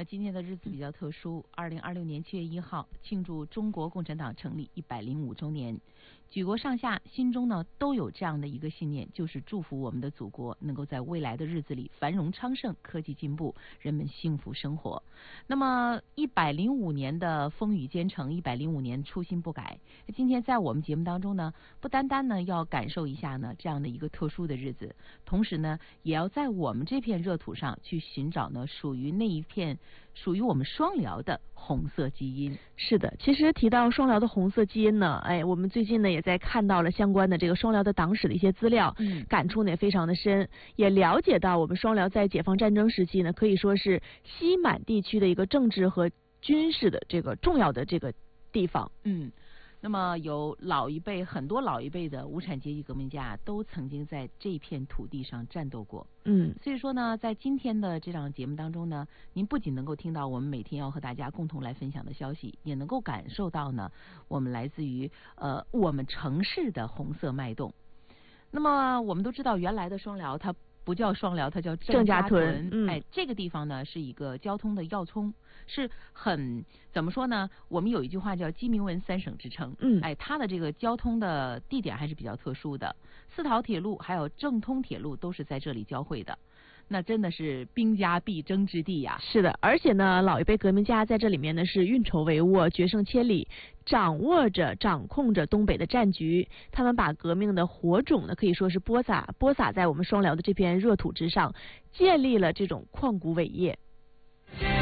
今天的日子比较特殊，2026年7月1号庆祝中国共产党成立105周年。举国上下心中呢都有这样的一个信念，就是祝福我们的祖国能够在未来的日子里繁荣昌盛，科技进步，人们幸福生活。那么105年的风雨兼程，105年初心不改。今天在我们节目当中呢，不单单呢要感受一下呢这样的一个特殊的日子，同时呢也要在我们这片热土上去寻找呢属于那一片属于我们双辽的红色基因。 是的，其实提到双辽的红色基因呢，我们最近呢也在看到了相关的这个双辽的党史的一些资料，感触呢也非常的深，也了解到我们双辽在解放战争时期呢，可以说是西满地区的一个政治和军事的这个重要的这个地方。 那么有很多老一辈的无产阶级革命家都曾经在这片土地上战斗过。所以说呢，在今天的这档节目当中呢，您不仅能够听到我们每天要和大家共同来分享的消息，也能够感受到呢我们来自于我们城市的红色脉动。那么我们都知道，原来的双辽它不叫双辽，它叫郑家屯。这个地方呢是一个交通的要冲，是很怎么说呢？我们有一句话叫鸡鸣文三省之称。它的这个交通的地点还是比较特殊的，四桃铁路还有郑通铁路都是在这里交汇的。那真的是兵家必争之地呀。 是的，而且呢，老一辈革命家在这里面呢是运筹帷幄，决胜千里，掌控着东北的战局。他们把革命的火种呢，可以说是播撒在我们双辽的这片热土之上，建立了这种旷古伟业。